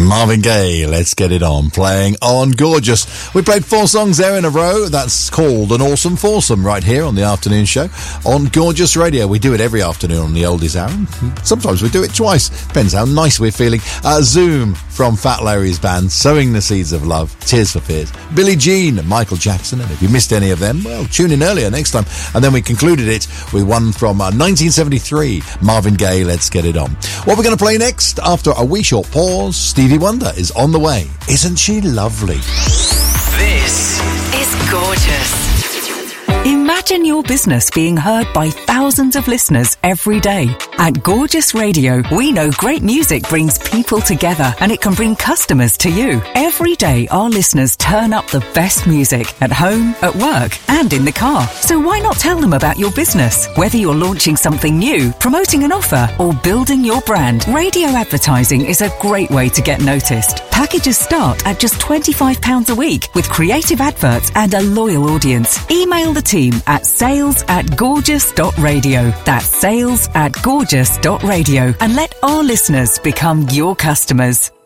Marvin Gaye, Let's Get It On, playing on Gorgeous. We played 4 songs there in a row. That's called An Awesome Foursome right here on the afternoon show on Gorgeous Radio. We do it every afternoon on the Oldies Hour. Sometimes we do it twice. Depends how nice we're feeling. Zoom from Fat Larry's band, Sowing the Seeds of Love, Tears for Fears. Billie Jean, Michael Jackson. And if you missed any of them, well, tune in earlier next time. And then we concluded it with one from 1973, Marvin Gaye, Let's Get It On. What we're going to play next, after a wee short pause, Stevie Wonder is on the way. Isn't she lovely? This is Gorgeous. Imagine your business being heard by thousands of listeners every day. At Gorgeous Radio, we know great music brings people together and it can bring customers to you. Every day, our listeners turn up the best music at home, at work, and in the car. So why not tell them about your business? Whether you're launching something new, promoting an offer, or building your brand, radio advertising is a great way to get noticed. Packages start at just £25 a week with creative adverts and a loyal audience. Email the team at sales@gorgeous.radio. That's sales@gorgeous.radio, and let our listeners become your customers.